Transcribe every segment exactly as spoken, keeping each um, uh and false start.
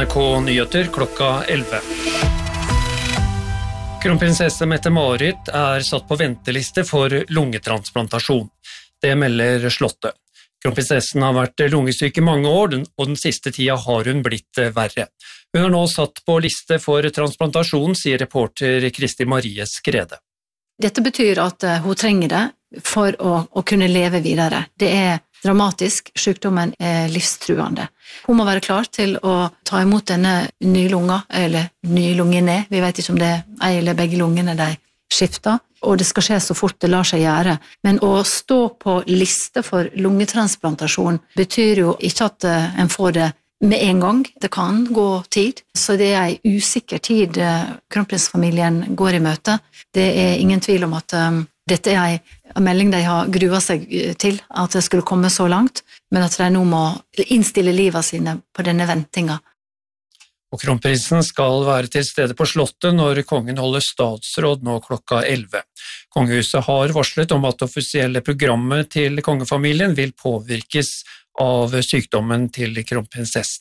N R K Nyheter klokka elleve. Kronprinsesse Mette-Marit er satt på venteliste for lungetransplantasjon. Det melder Slottet. Kronprinsessen har vært lungesyk i mange år, og den siste tida har hun blitt verre. Hun er nå satt på liste for transplantasjon, sier reporter Kristi Marie Skrede. Dette betyr at hun trenger det for å, å kunne leve videre. Det er dramatisk, sykdommen er livstruende. Hun må være klar til å ta imot denne nye lunga, eller nye lungene. Vi vet ikke om det er en eller begge lungene de skifter, og det skal skje så fort det lar seg gjøre. Men å stå på liste for lungetransplantasjon betyr jo ikke at en får det med en gang. Det kan gå tid, så det er en usikker tid kronprinsfamilien går i møte. Det er ingen tvil om at um, dette er en melding de har gruet seg til, at det skulle komme så langt, men at de nå må innstille livet sine på denne ventinga. Og kronprinsen skal være til stede på Slottet når kongen holder statsråd nå klokka elleve. Kongehuset har varslet om at det offisielle programmet til kongefamilien vil påvirkes av sykdommen til kronprinsessen.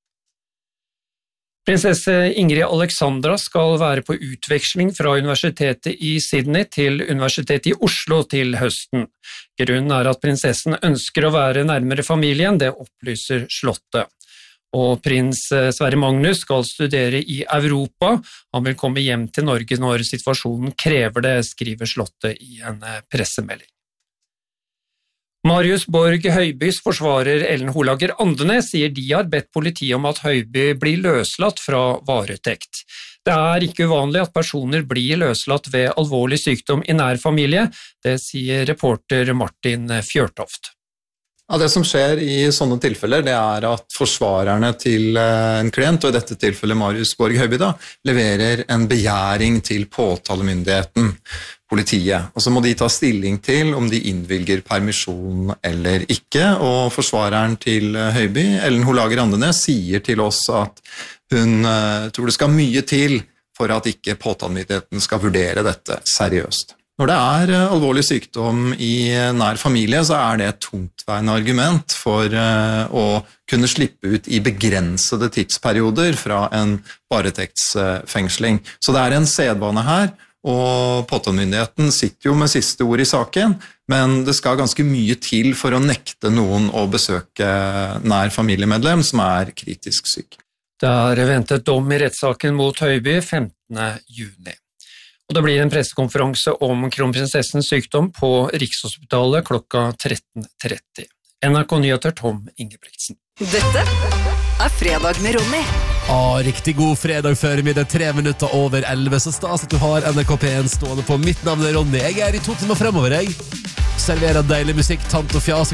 Prinsesse Ingrid Alexandra skal være på utveksling fra universitetet i Sydney til universitetet i Oslo til høsten. Grunnen er at prinsessen ønsker å være nærmere familien, det opplyser Slottet. Og prins Sverre Magnus skal studere i Europa. Han vil komme hjem til Norge når situasjonen krever det, skriver Slottet i en pressemelding. Marius Borg Høibys forsvarer Ellen Holager Andenes sier de har bedt politiet om at Høiby blir løslatt fra varetekt. Det er ikke uvanlig at personer blir løslatt ved alvorlig sykdom i nær familie, det sier reporter Martin Fjørtoft. Ja, det som skjer i sånne tilfeller, det er at forsvarerne til en klient, og i dette tilfellet Marius Borg Høiby, da, leverer en begjæring til påtalemyndigheten, politiet. Og så må de ta stilling til om de innvilger permisjon eller ikke, og forsvareren til Høiby, Ellen Holager Andenes, sier til oss at hun uh, tror det skal mye til for at ikke påtalemyndigheten skal vurdere dette seriøst. Når det er alvorlig sykdom i nær familie, så er det et tungtveiende argument for å kunne slippe ut i begrensede tidsperioder fra en varetektsfengsling. Så det er en sedvane her, og påtalemyndigheten sitter jo med siste ord i saken, men det skal ganske mye til for å nekte noen å besøke nær familiemedlem som er kritisk syk. Det er ventet dom i rettssaken mot Høiby femtende juni. Og det blir en pressekonferanse om kronprinsessens sykdom på Rikshospitalet klokka tretten tretti. N R K Nyheter Tom Ingebrigtsen. Dette er Fredag med Ronny. Ah, riktig god fredag før middag, tre minutter over elleve. Så stas at du har N R K P en stående på. Mitt navn er Ronny. Jeg er i to timer fremover, jeg. Serverer deilig musikk, tant og fjas.